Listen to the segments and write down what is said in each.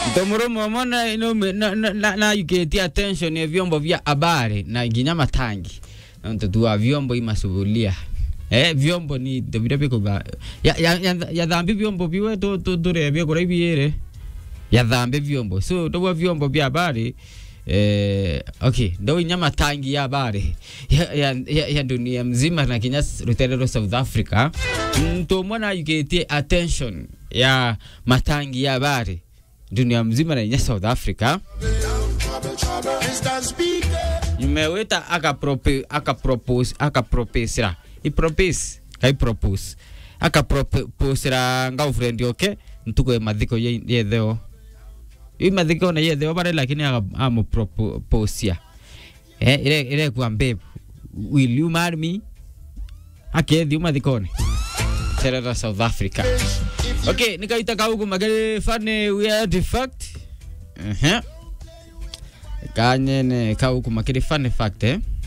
Tomoro mwana na yuketia attention ya vyombo vya habari na ginyama tangi. Ntotua vyombo imasubulia. Vyombo ni dobira kwa ya dhambi vyombo viwe to revia kwa hivi ya dhambi vyombo. So towa vyombo vya habari okay, ndo nyama tangi ya habari ya dunia mzima na Kenya rutero South Africa. Mtomona yuketia attention ya matangi ya habari dunia mzima na Kenya South Africa. Nimeweta propose ngau friend okay ntuko madhiko ye dheo madhiko na ye dheo bare lakini amo propose ile kwa babe will you marry me akedi madhiko ne Terra South Africa. Okay, nikaita kaugu magari fane weird fact. Kanye kaugu makiri fane fact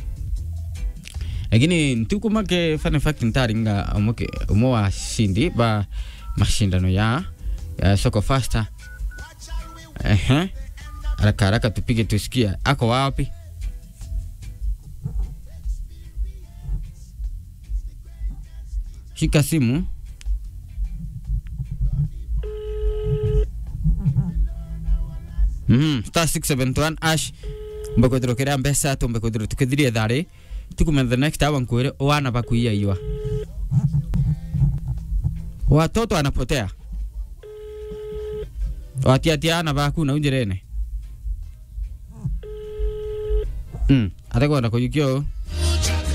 lakini ntuko make fane fact ntaringa umoa shindi ba mashindano ya soko faster. Haraka tupige tusikia ako wapi? Shika simu. Star 671 ash mbakodro kera mbesa to mbakodro tukediria dare tukumen the next hour nkwere wana bakuia iwa watoto anapotea watia na baku na unjerene atakwenda kuyukio